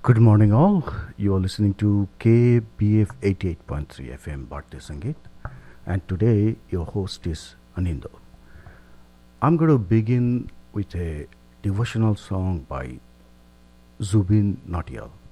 Good morning, all. You are listening to KBF 88.3 FM Bharti Sangeet, and today your host is Anindo. I'm going to begin with a devotional song by Zubin Nautiyal.